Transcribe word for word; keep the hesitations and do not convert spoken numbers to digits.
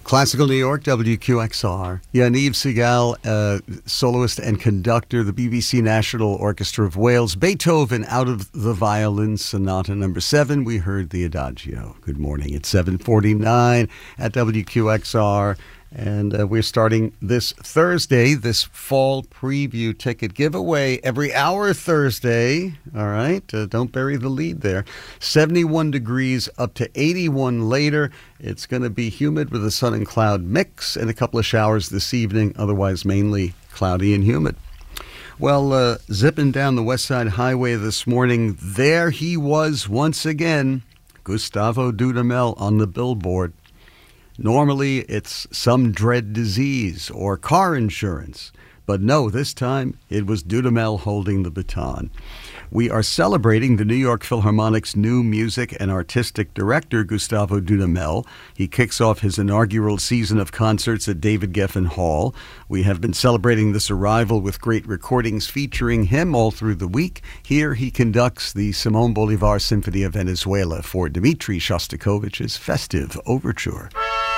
Classical New York, W Q X R. Yaniv Segal, uh, soloist and conductor, the B B C National Orchestra of Wales. Beethoven, Out of the Violin, Sonata number seven. We heard the Adagio. Good morning. It's seven forty-nine at W Q X R. And uh, we're starting this Thursday, this fall preview ticket giveaway every hour Thursday. All right. Uh, don't bury the lead there. seventy-one degrees up to eighty-one later. It's going to be humid with a sun and cloud mix and a couple of showers this evening. Otherwise, mainly cloudy and humid. Well, uh, zipping down the West Side Highway this morning, there he was once again, Gustavo Dudamel on the billboard. Normally, it's some dread disease or car insurance. But no, this time it was Dudamel holding the baton. We are celebrating the New York Philharmonic's new music and artistic director, Gustavo Dudamel. He kicks off his inaugural season of concerts at David Geffen Hall. We have been celebrating this arrival with great recordings featuring him all through the week. Here he conducts the Simón Bolívar Symphony of Venezuela for Dmitri Shostakovich's festive overture.